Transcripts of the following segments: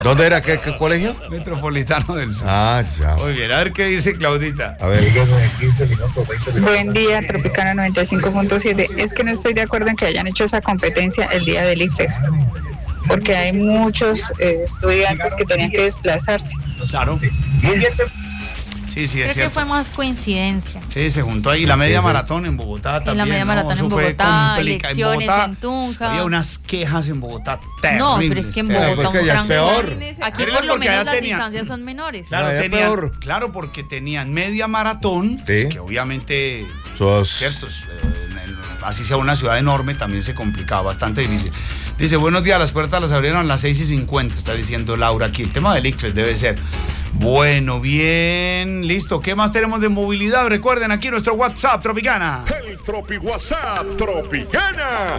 ¿Dónde era? ¿Qué colegio? Metropolitano del Sur. Ah, ya. Muy bien, a ver qué dice Claudita. A ver. Buen día, Tropicana 95.7. Es que no estoy de acuerdo en que hayan hecho esa competencia el día del ICFES, porque hay muchos estudiantes que tenían que desplazarse. Claro. Sí, es Creo cierto. que fue más coincidencia. Sí, se juntó ahí la media maratón en Bogotá también. En la media maratón Eso en fue Bogotá, complicado. elecciones en Tunja. Había unas quejas en Bogotá terribles. No, pero es que en Bogotá Pues que ya es peor. Aquí Pero por lo porque allá menos las tenían- distancias son menores. Claro, No, ya peor. claro, porque tenían media maratón, Sí. pues, que obviamente, Sos- cierto, así sea una ciudad enorme, también se complicaba, bastante difícil. Dice, buenos días, las puertas las abrieron a las 6:50, está diciendo Laura aquí. El tema del ICFES debe ser. Bueno, bien, listo. ¿Qué más tenemos de movilidad? Recuerden aquí nuestro WhatsApp, Tropicana. El Tropi WhatsApp Tropicana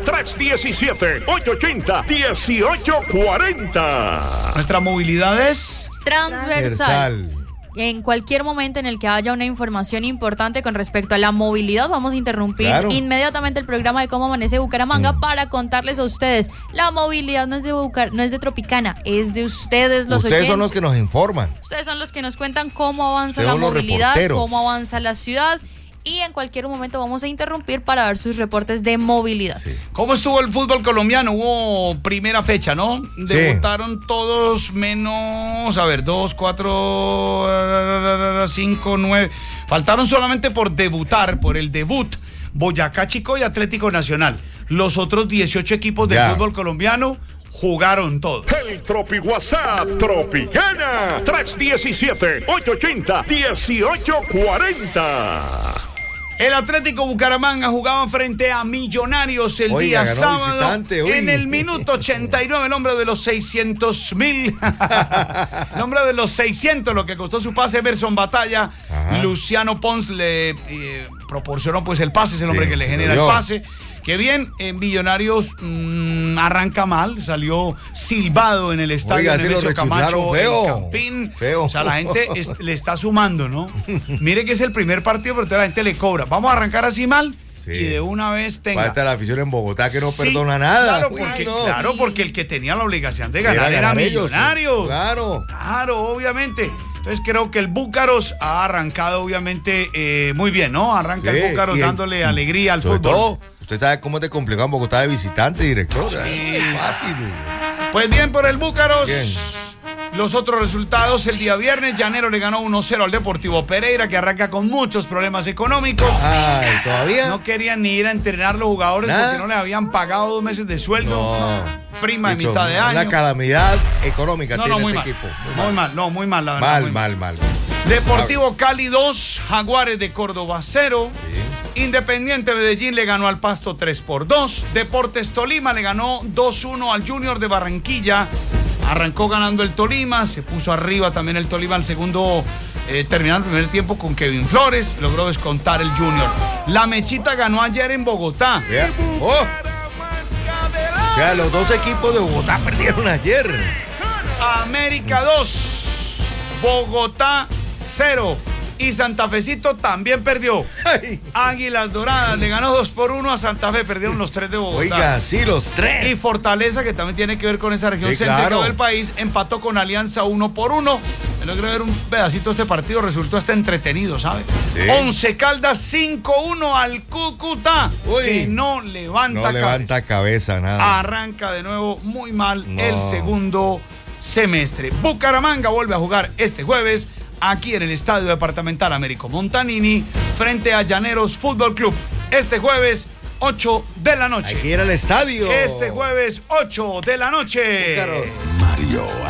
317-880-1840. Nuestra movilidad es... Transversal. En cualquier momento en el que haya una información importante con respecto a la movilidad, vamos a interrumpir inmediatamente el programa de Cómo Amanece Bucaramanga para contarles a ustedes. La movilidad no es de Tropicana, es de ustedes los Ustedes oyentes. son los que nos informan. Ustedes son los que nos cuentan cómo avanza Ustedes la son los movilidad, reporteros. cómo avanza la ciudad. Y en cualquier momento vamos a interrumpir para dar sus reportes de movilidad. Sí. ¿Cómo estuvo el fútbol colombiano? Hubo primera fecha, ¿no? Debutaron todos menos, 2, 4, 5, 9. Faltaron solamente por debutar, por el debut, Boyacá Chico y Atlético Nacional. Los otros 18 equipos del fútbol colombiano jugaron todos. El Tropi WhatsApp Tropicana 317-880-1840. El Atlético Bucaramanga jugaba frente a Millonarios el Oiga, día ganó sábado. visitante, uy. En el minuto 89, el hombre de los 600,000. El hombre de los 600, lo que costó su pase, Emerson Batalla. Ajá. Luciano Pons le proporcionó pues el pase, es el hombre que le se lo genera el dio. pase. Que bien, en Millonarios arranca mal, salió silbado en el estadio Oiga, sí lo Nemesio Camacho, rechiflaron feo. en Campín. Feo. O sea, la gente le está sumando, ¿no? Mire que es el primer partido, pero toda la gente le cobra. Vamos a arrancar así mal Sí. y de una vez Va a tenga. estar la afición en Bogotá que no Sí, perdona nada. Claro, Uy, porque, no. claro, porque el que tenía la obligación de ganar era ganar ellos, Millonarios. Claro. Claro, obviamente. Entonces creo que el Búcaros ha arrancado obviamente muy bien, ¿no? Arranca Sí, el Búcaros y dándole alegría al Sobre fútbol. todo, usted sabe cómo es de complicado en Bogotá de visitante, director. Sí. Es fácil. Pues bien por el Búcaros. Bien. Los otros resultados, el día viernes, Llanero le ganó 1-0 al Deportivo Pereira, que arranca con muchos problemas económicos. Ay, ¿todavía? No querían ni ir a entrenar los jugadores ¿Nada? porque no les habían pagado 2 meses de sueldo. No. Prima de Dicho, mitad de año. Una calamidad económica No, tiene muy ese mal. equipo. Muy mal, no, muy mal, la verdad. muy Mal. Deportivo Cali 2, Jaguares de Córdoba 0. Independiente Medellín le ganó al Pasto 3-2. Deportes Tolima le ganó 2-1 al Junior de Barranquilla. Arrancó ganando el Tolima, se puso arriba también el Tolima al segundo, terminando el primer tiempo con Kevin Flores, logró descontar el Junior. La Mechita ganó ayer en Bogotá. Vea. Oh. O sea, los dos equipos de Bogotá perdieron ayer. América 2, Bogotá 0. Y Santa Fecito también perdió. Ay. Águilas Doradas le ganó 2-1 a Santa Fe, perdieron los 3 de Bogotá. Oiga, sí, los Y tres. Fortaleza, que también tiene que ver con esa región Sí, céntrica claro. del país, empató con Alianza 1-1. Me logré ver un pedacito de este partido, resultó hasta entretenido, ¿sabe? Sí. 11 Caldas 5-1 al Cúcuta, Uy. que no levanta No cabeza. levanta cabeza, nada. Arranca de nuevo muy mal No. el segundo semestre. Bucaramanga vuelve a jugar este jueves aquí en el Estadio Departamental Américo Montanini frente a Llaneros Fútbol Club. Este jueves 8 de la noche. Hay que ir al estadio. Este jueves 8 de la noche. Búcaros. Mario